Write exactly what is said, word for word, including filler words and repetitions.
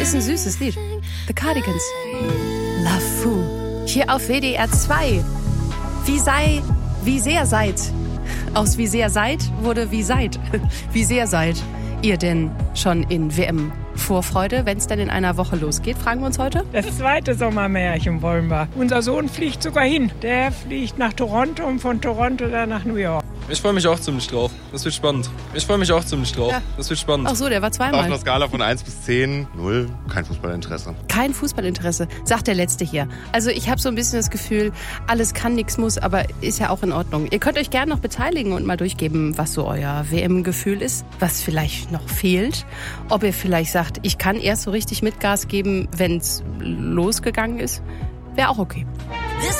Ist ein süßes Lied. The Cardigans. Love Fu. Hier auf W D R zwei. Wie sei, wie sehr seid. Aus wie sehr seid wurde wie seid. Wie sehr seid ihr denn schon in W M-Vorfreude, wenn es denn in einer Woche losgeht? Fragen wir uns heute. Das zweite Sommermärchen wollen wir. Unser Sohn fliegt sogar hin. Der fliegt nach Toronto und von Toronto dann nach New York. Ich freue mich auch ziemlich drauf. Das wird spannend. Ich freue mich auch ziemlich drauf. Ja. Das wird spannend. Ach so, der war zweimal. Auf einer Skala von eins bis zehn, null, kein Fußballinteresse. Kein Fußballinteresse, sagt der Letzte hier. Also ich habe so ein bisschen das Gefühl, alles kann, nichts muss, aber ist ja auch in Ordnung. Ihr könnt euch gerne noch beteiligen und mal durchgeben, was so euer W M-Gefühl ist, was vielleicht noch fehlt. Ob ihr vielleicht sagt, ich kann erst so richtig mit Gas geben, wenn es losgegangen ist, wäre auch okay.